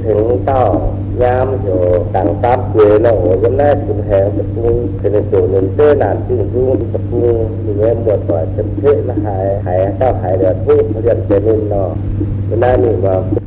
ถึงเต้ายามอยู่ต่างตับเวนะโหยังน่าขุนแหงตะปุงเป็นโจเงินเต้นานจึงรุ่งตะปุงมีเงี้ยหมดต่อยเต็มเทละหายเต้าหายเดือดทุกเรียนเจนินเนาะมันน่านี่ว่า